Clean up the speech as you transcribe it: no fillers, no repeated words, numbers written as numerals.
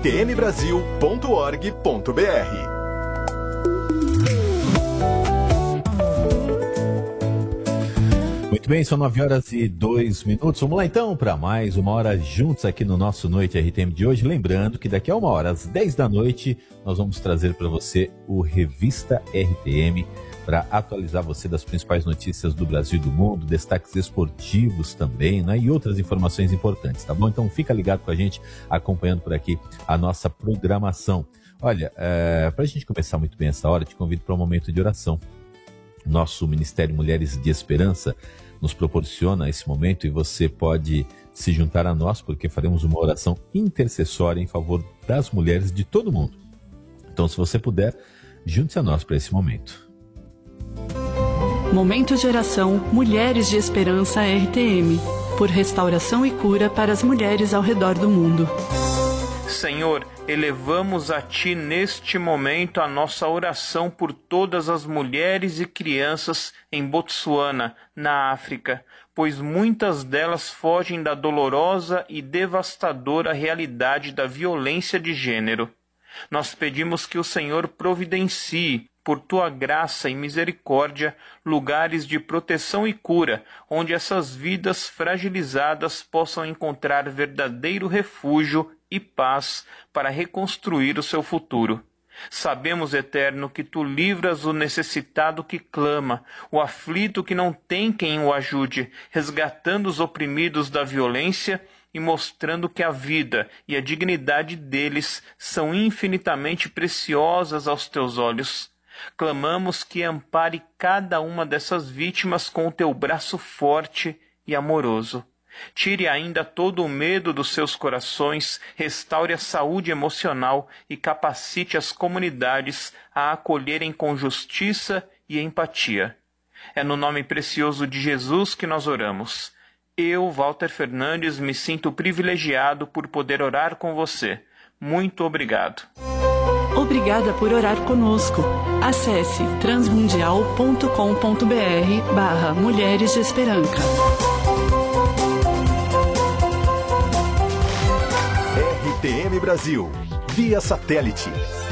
rtmbrasil.org.br. Muito bem, são 9h02. Vamos lá então para mais uma hora juntos aqui no nosso Noite RTM de hoje. Lembrando que daqui a uma hora, às 10 da noite, nós vamos trazer para você o Revista RTM para atualizar você das principais notícias do Brasil e do mundo, destaques esportivos também, né? E outras informações importantes, tá bom? Então fica ligado com a gente, acompanhando por aqui a nossa programação. Olha, para a gente começar muito bem essa hora, te convido para um momento de oração. Nosso Ministério Mulheres de Esperança nos proporciona esse momento e você pode se juntar a nós, porque faremos uma oração intercessória em favor das mulheres de todo mundo. Então, se você puder, junte-se a nós para esse momento. Momento de oração Mulheres de Esperança RTM, por restauração e cura para as mulheres ao redor do mundo. Senhor, elevamos a Ti neste momento a nossa oração por todas as mulheres e crianças em Botsuana, na África, pois muitas delas fogem da dolorosa e devastadora realidade da violência de gênero. Nós pedimos que o Senhor providencie, por Tua graça e misericórdia, lugares de proteção e cura, onde essas vidas fragilizadas possam encontrar verdadeiro refúgio e paz para reconstruir o seu futuro. Sabemos, Eterno, que Tu livras o necessitado que clama, o aflito que não tem quem o ajude, resgatando os oprimidos da violência e mostrando que a vida e a dignidade deles são infinitamente preciosas aos Teus olhos. Clamamos que ampare cada uma dessas vítimas com o Teu braço forte e amoroso. Tire ainda todo o medo dos seus corações, restaure a saúde emocional e capacite as comunidades a acolherem com justiça e empatia. É no nome precioso de Jesus que nós oramos. Eu, Walter Fernandes, me sinto privilegiado por poder orar com você. Muito obrigado. Obrigada por orar conosco. Acesse transmundial.com.br/Mulheres de Esperança. RTM Brasil, via satélite,